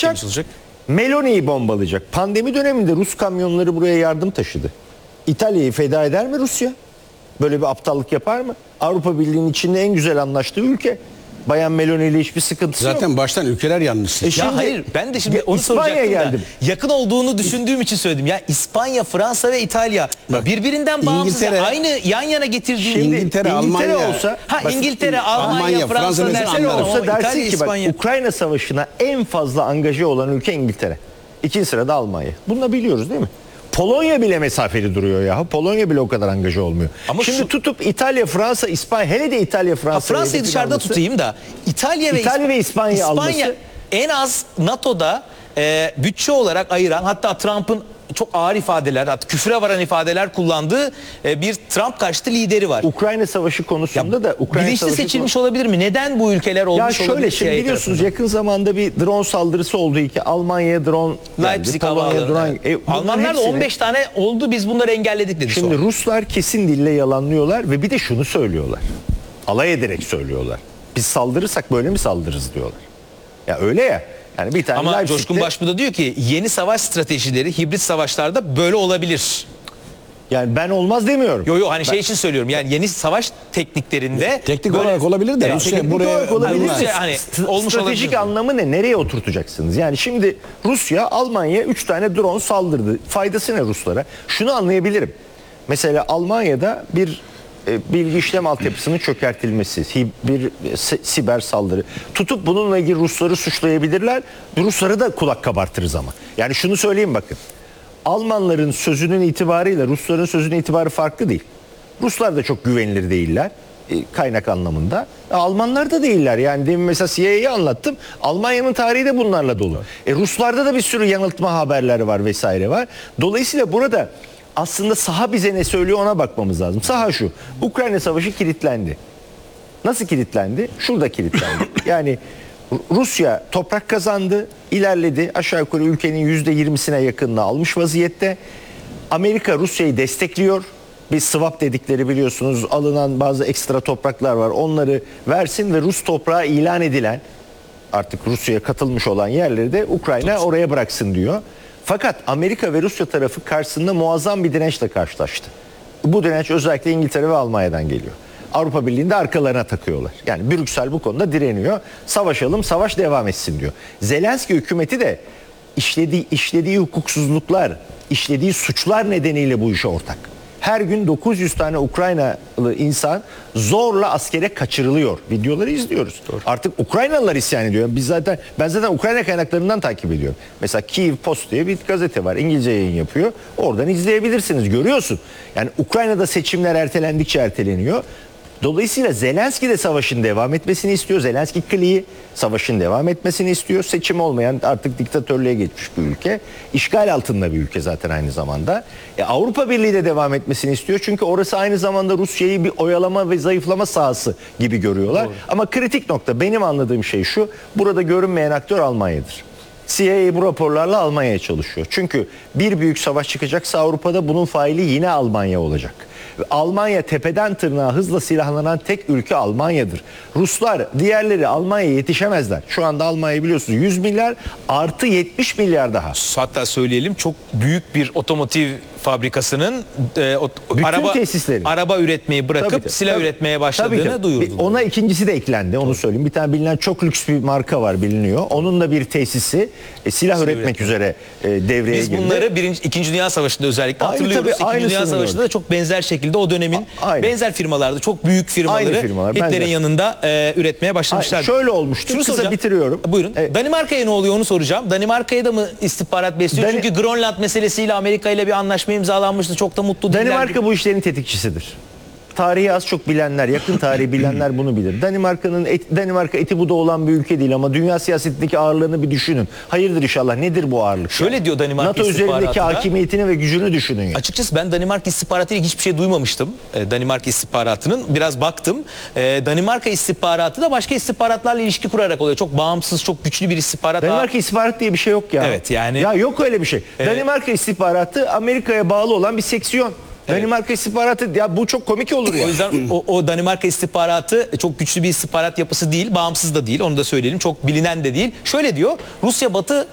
yapacak? Meloni'yi bombalayacak. Pandemi döneminde Rus kamyonları buraya yardım taşıdı. İtalya'yı feda eder mi Rusya? Böyle bir aptallık yapar mı? Avrupa Birliği'nin içinde en güzel anlaştığı ülke. Bayan Meloni ile hiçbir sıkıntısı yok. Zaten baştan ülkeler yanlış. Ya hayır, ben de şimdi onu İspanya'ya soracaktım geldim. da yakın olduğunu düşündüğüm için söyledim. Ya İspanya, Fransa ve İtalya birbirinden bağımsız, İngiltere- aynı yan yana getirdiğim. Şimdi İngiltere, İngiltere Almanya- olsa, bak, İngiltere, Almanya, Almanya, Fransa Fransa mesela dersen anlarım. olsa İtalya, dersin ki bak, İspanya. Ukrayna Savaşı'na en fazla angaje olan ülke İngiltere. İkinci sırada Almanya. Bunu da biliyoruz değil mi? Polonya bile mesafeli duruyor ya. Polonya bile o kadar angaje olmuyor. Ama şimdi şu- tutup İtalya, Fransa, İspanya, hele de İtalya, Fransa. Fransa'yı dışarıda tutayım da İtalya ve İspanya alması. en az NATO'da bütçe olarak ayıran, hatta Trump'ın çok ağır ifadeler, hatta küfre varan ifadeler kullandığı bir Trump karşıtı lideri var. Ukrayna Savaşı konusunda da Ukrayna Bilinçli Savaşı seçilmiş olabilir mi? Neden bu ülkeler olmuş Ya olabilir? şöyle, şimdi CIA biliyorsunuz tarafından? yakın zamanda bir drone saldırısı oldu ki Almanya'ya drone geldi. Leipzig Polonya havaalanı. drone. Bunların Almanlar da hepsini- 15 tane oldu, biz bunları engelledik dedi. Şimdi sonra. Ruslar kesin dille yalanlıyorlar ve bir de şunu söylüyorlar. Alay ederek söylüyorlar. Biz saldırırsak böyle mi saldırırız diyorlar. Ya öyle ya. Yani bir tane Ama Leipzig'te- Coşkun Başbuğ da diyor ki yeni savaş stratejileri hibrit savaşlarda böyle olabilir. yani ben olmaz demiyorum. Yo hani şey için söylüyorum, yani yeni savaş tekniklerinde Teknik böyle- olarak olabilir de Evet, Rusya teknik buraya olarak olabilir. alınmaz. Hani olmuş Stratejik olabilir. anlamı ne? Nereye oturtacaksınız? Yani şimdi Rusya Almanya'ya 3 tane drone saldırdı. Faydası ne Ruslara? Şunu anlayabilirim. Mesela Almanya'da bir bilgi işlem altyapısının çökertilmesi, bir siber saldırı. Tutup bununla ilgili Rusları suçlayabilirler. Rusları da kulak kabartırız ama. Yani şunu söyleyeyim bakın. Almanların sözünün itibarıyla Rusların sözünün itibarı farklı değil. Ruslar da çok güvenilir değiller kaynak anlamında. Almanlar da değiller. Yani demin mesela CIA'yı anlattım. Almanya'nın tarihi de bunlarla dolu. Ruslarda da bir sürü yanıltma haberleri var vesaire var. Dolayısıyla burada aslında saha bize ne söylüyor ona bakmamız lazım. Saha şu. Ukrayna Savaşı kilitlendi. Nasıl kilitlendi? Şurada kilitlendi. Yani Rusya toprak kazandı, ilerledi. Aşağı yukarı ülkenin %20'sine yakınını almış vaziyette. Amerika Rusya'yı destekliyor. Bir swap dedikleri, biliyorsunuz, alınan bazı ekstra topraklar var. Onları versin ve Rus toprağı ilan edilen, artık Rusya'ya katılmış olan yerleri de Ukrayna oraya bıraksın diyor. Fakat Amerika ve Rusya tarafı karşısında muazzam bir dirençle karşılaştı. Bu direnç özellikle İngiltere ve Almanya'dan geliyor. Avrupa Birliği'nde arkalarına takıyorlar. Yani Brüksel bu konuda direniyor. Savaşalım, savaş devam etsin diyor. Zelenski hükümeti de işlediği hukuksuzluklar, işlediği suçlar nedeniyle bu işe ortak. Her gün 900 tane Ukraynalı insan zorla askere kaçırılıyor. Videoları izliyoruz. Doğru. Artık Ukraynalılar isyan ediyor. Ben zaten Ukrayna kaynaklarından takip ediyorum. Mesela Kyiv Post diye bir gazete var. İngilizce yayın yapıyor. Oradan izleyebilirsiniz. Görüyorsun. Yani Ukrayna'da seçimler ertelendikçe erteleniyor. Dolayısıyla Zelenski de savaşın devam etmesini istiyor. Zelenski kliği savaşın devam etmesini istiyor. Seçim olmayan, artık diktatörlüğe geçmiş bir ülke. İşgal altında bir ülke zaten aynı zamanda. Avrupa Birliği de devam etmesini istiyor. Çünkü orası aynı zamanda Rusya'yı bir oyalama ve zayıflama sahası gibi görüyorlar. Doğru. Ama kritik nokta, benim anladığım şey şu. Burada görünmeyen aktör Almanya'dır. CIA bu raporlarla Almanya'ya çalışıyor. Çünkü bir büyük savaş çıkacaksa Avrupa'da bunun faili yine Almanya olacak. Almanya tepeden tırnağa hızla silahlanan tek ülke Almanya'dır. Ruslar, diğerleri Almanya'ya yetişemezler. Şu anda Almanya biliyorsunuz 100 milyar artı 70 milyar daha. Hatta söyleyelim, çok büyük bir otomotiv fabrikasının araba üretmeyi bırakıp silah üretmeye başladığını duyurdu. Ona ikincisi de eklendi, onu söyleyeyim. Bir tane bilinen çok lüks bir marka var, biliniyor. Onun da bir tesisi silah üretmek üzere devreye girdi. Biz bunları İkinci Dünya Savaşı'nda özellikle hatırlıyoruz. İkinci Dünya Savaşı'nda da çok benzer şekilde o dönemin benzer firmalarda, çok büyük firmaları Hitler'in yanında üretmeye başlamışlar. Şöyle olmuştu. Kısa bitiriyorum. Buyurun. Danimarka'ya ne oluyor onu soracağım. Danimarka'ya da mı istihbarat besliyor? Çünkü Grönland meselesiyle Amerika ile bir anlaşma imzalanmıştı. Çok da mutlu değiller. Danimarka bu işlerin tetikçisidir. Tarihi az çok bilenler, yakın tarihi bilenler bunu bilir. Danimarka eti budu olan bir ülke değil ama dünya siyasetindeki ağırlığını bir düşünün. Hayırdır inşallah, nedir bu ağırlık? Şöyle diyor Danimarka NATO üzerindeki istihbaratı hakimiyetini ve gücünü düşünün. Yani. Açıkçası ben Danimarka istihbaratıyla hiçbir şey duymamıştım. Danimarka istihbaratının biraz baktım. Danimarka istihbaratı da başka istihbaratlarla ilişki kurarak oluyor. Çok bağımsız, çok güçlü bir istihbarat. Danimarka istihbarat diye bir şey yok ya. Evet yani. Ya yok öyle bir şey. Danimarka istihbaratı Amerika'ya bağlı olan bir seksiyon. Evet. Danimarka istihbaratı, ya bu çok komik olur ya. O yüzden o Danimarka istihbaratı çok güçlü bir istihbarat yapısı değil, bağımsız da değil, onu da söyleyelim. Çok bilinen de değil. Şöyle diyor, Rusya Batı